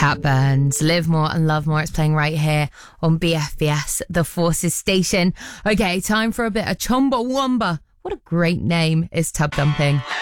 Cat Burns, Live More and Love More. It's playing right here on BFBS, the Forces station. Okay, time for a bit of Chumbawamba. What a great name is Tub Dumping.